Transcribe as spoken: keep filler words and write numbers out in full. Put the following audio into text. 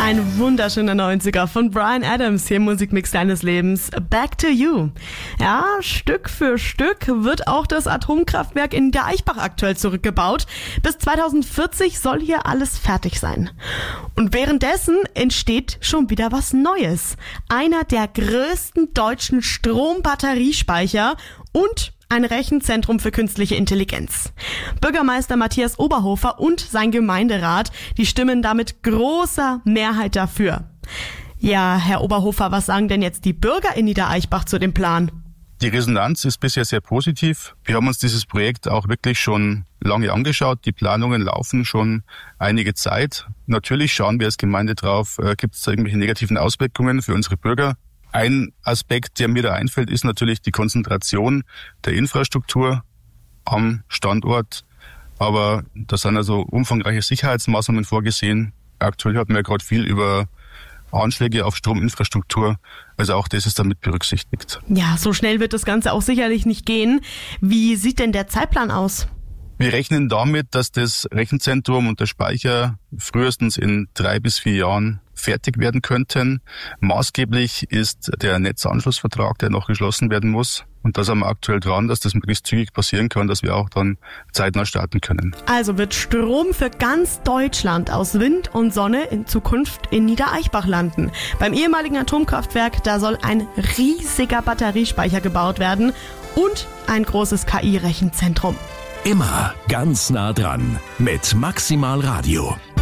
Ein wunderschöner neunziger von Bryan Adams hier im Musikmix deines Lebens. Back to You. Ja, Stück für Stück wird auch das Atomkraftwerk in Niedereichbach aktuell zurückgebaut. Bis zweitausendvierzig soll hier alles fertig sein. Und währenddessen entsteht schon wieder was Neues. Einer der größten deutschen Strombatteriespeicher und ein Rechenzentrum für künstliche Intelligenz. Bürgermeister Matthias Oberhofer und sein Gemeinderat, die stimmen da mit großer Mehrheit dafür. Ja, Herr Oberhofer, was sagen denn jetzt die Bürger in Niedereichbach zu dem Plan? Die Resonanz ist bisher sehr positiv. Wir haben uns dieses Projekt auch wirklich schon lange angeschaut. Die Planungen laufen schon einige Zeit. Natürlich schauen wir als Gemeinde drauf, gibt es da irgendwelche negativen Auswirkungen für unsere Bürger. Ein Aspekt, der mir da einfällt, ist natürlich die Konzentration der Infrastruktur am Standort. Aber da sind also umfangreiche Sicherheitsmaßnahmen vorgesehen. Aktuell hört man ja gerade viel über Anschläge auf Strominfrastruktur. Also auch das ist damit berücksichtigt. Ja, so schnell wird das Ganze auch sicherlich nicht gehen. Wie sieht denn der Zeitplan aus? Wir rechnen damit, dass das Rechenzentrum und der Speicher frühestens in drei bis vier Jahren fertig werden könnten. Maßgeblich ist der Netzanschlussvertrag, der noch geschlossen werden muss. Und da sind wir aktuell dran, dass das möglichst zügig passieren kann, dass wir auch dann zeitnah starten können. Also wird Strom für ganz Deutschland aus Wind und Sonne in Zukunft in Niedereichbach landen. Beim ehemaligen Atomkraftwerk, da soll ein riesiger Batteriespeicher gebaut werden und ein großes K I-Rechenzentrum. Immer ganz nah dran mit Maximal Radio.